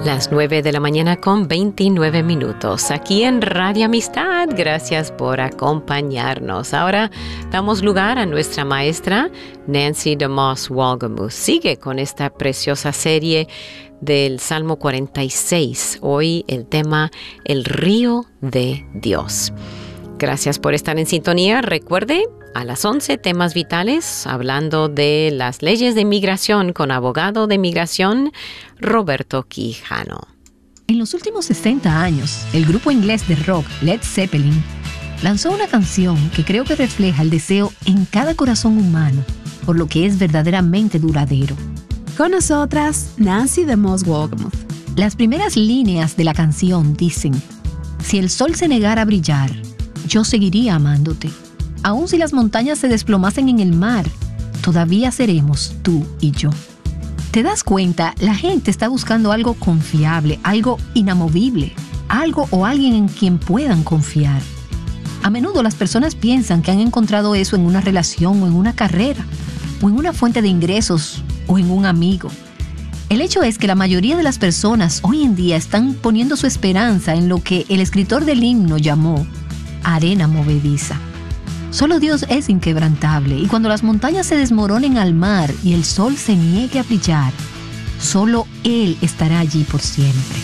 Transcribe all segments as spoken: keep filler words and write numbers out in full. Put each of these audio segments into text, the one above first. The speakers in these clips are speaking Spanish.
Las nueve de la mañana con veintinueve minutos. Aquí en Radio Amistad, gracias por acompañarnos. Ahora damos lugar a nuestra maestra Nancy DeMoss Wolgemuth. Sigue con esta preciosa serie del Salmo cuarenta y seis. Hoy el tema, el río de Dios. Gracias por estar en sintonía. Recuerde, a las once, temas vitales, hablando de las leyes de inmigración con abogado de inmigración Roberto Quijano. En los últimos sesenta años, el grupo inglés de rock Led Zeppelin lanzó una canción que creo que refleja el deseo en cada corazón humano por lo que es verdaderamente duradero. Con nosotras, Nancy DeMoss Wolgemuth. Las primeras líneas de la canción dicen: si el sol se negara a brillar, yo seguiría amándote. Aun si las montañas se desplomasen en el mar, todavía seremos tú y yo. ¿Te das cuenta? La gente está buscando algo confiable, algo inamovible, algo o alguien en quien puedan confiar. A menudo las personas piensan que han encontrado eso en una relación o en una carrera, o en una fuente de ingresos, o en un amigo. El hecho es que la mayoría de las personas hoy en día están poniendo su esperanza en lo que el escritor del himno llamó arena movediza. Solo Dios es inquebrantable, y cuando las montañas se desmoronen al mar y el sol se niegue a brillar, solo Él estará allí por siempre.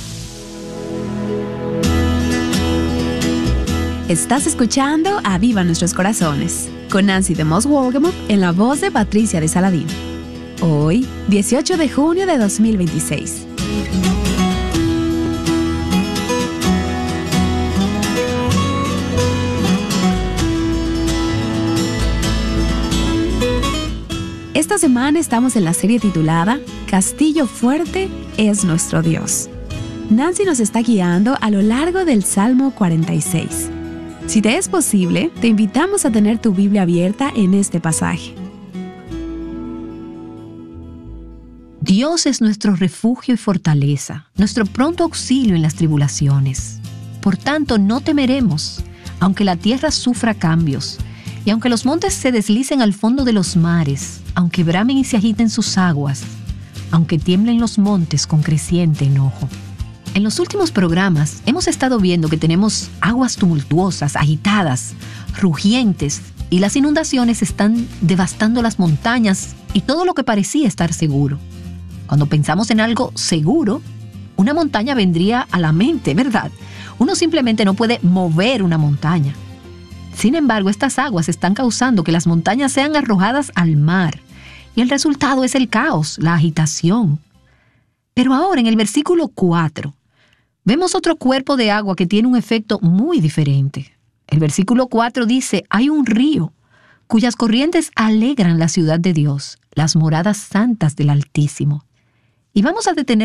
Estás escuchando A Viva Nuestros Corazones, con Nancy DeMoss Wolgemuth en la voz de Patricia de Saladín. Hoy, dieciocho de junio de dos mil veintiséis. Esta semana estamos en la serie titulada Castillo Fuerte es Nuestro Dios. Nancy nos está guiando a lo largo del Salmo cuarenta y seis. Si te es posible, te invitamos a tener tu Biblia abierta en este pasaje. Dios es nuestro refugio y fortaleza, nuestro pronto auxilio en las tribulaciones. Por tanto, no temeremos, aunque la tierra sufra cambios, y aunque los montes se deslicen al fondo de los mares, aunque bramen y se agiten sus aguas, aunque tiemblen los montes con creciente enojo. En los últimos programas hemos estado viendo que tenemos aguas tumultuosas, agitadas, rugientes, y las inundaciones están devastando las montañas y todo lo que parecía estar seguro. Cuando pensamos en algo seguro, una montaña vendría a la mente, ¿verdad? Uno simplemente no puede mover una montaña. Sin embargo, estas aguas están causando que las montañas sean arrojadas al mar, y el resultado es el caos, la agitación. Pero ahora, en el versículo cuatro, vemos otro cuerpo de agua que tiene un efecto muy diferente. El versículo cuatro dice: hay un río cuyas corrientes alegran la ciudad de Dios, las moradas santas del Altísimo. Y vamos a detener